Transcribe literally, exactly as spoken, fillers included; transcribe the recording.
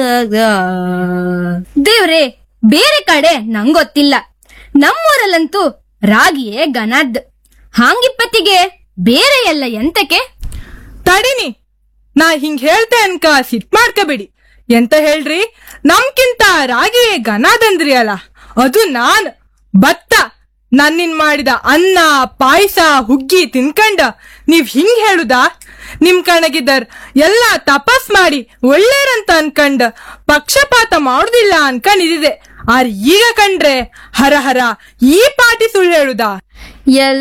ದೇವ್ರೆ, ಬೇರೆ ಕಡೆ ನಂಗೊತ್ತಿಲ್ಲ, ನಮ್ಮೂರಲ್ಲಂತೂ ರಾಗಿಯೇ ಗನದ್. ಹಾಂಗಿಪ್ಪತ್ತಿಗೆ ಬೇರೆ ಎಲ್ಲ ಎಂತಕ್ಕೆ? ತಡಿನಿ, ನಾ ಹಿಂಗ್ ಹೇಳ್ತೆ ಅನ್ಕ ಸಿಟ್ ಮಾಡ್ಕಬೇಡಿ. ಎಂತ ಹೇಳ್ರಿ, ನಮ್ಕಿಂತ ರಾಗಿಯೇ ಗನಾದಂದ್ರಿ ಅಲ್ಲ, ಅದು ನಾನ್ ಭತ್ತ ನನ್ನಿನ್ ಮಾಡಿದ ಅನ್ನ ಪಾಯಸ ಹುಗ್ಗಿ ತಿನ್ಕಂಡ ನೀವ್ ಹಿಂಗ್ ಹೇಳುದಾ? ನಿಮ್ ಕಣಗಿದ್ದರ್ ಎಲ್ಲ ತಪಸ್ ಮಾಡಿ ಒಳ್ಳೇರಂತ ಅನ್ಕಂಡ್ ಪಕ್ಷಪಾತ ಮಾಡುದಿಲ್ಲ ಅನ್ಕೊಂಡಿದ್ದೆ. ಆರ್ ಈಗ ಕಂಡ್ರೆ ಹರ ಹರ ಈ ಪಾಟಿ ಸುಳ್ಳು ಹೇಳುದಾ? ಎಲ್